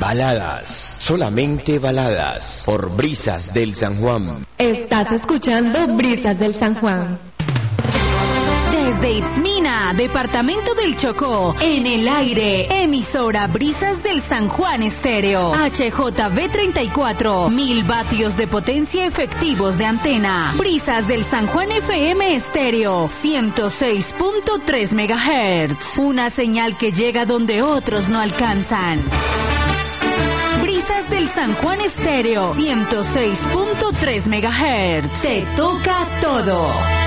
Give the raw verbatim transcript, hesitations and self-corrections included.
Baladas, solamente baladas, por Brisas del San Juan. Estás escuchando Brisas del San Juan. Desde Itzmina, departamento del Chocó, en el aire, emisora Brisas del San Juan Estéreo, H J V treinta y cuatro, mil vatios de potencia efectivos de antena. Brisas del San Juan F M Estéreo, ciento seis punto tres megahertz, una señal que llega donde otros no alcanzan. Brisas del San Juan Estéreo, ciento seis punto tres megahertz, te toca todo.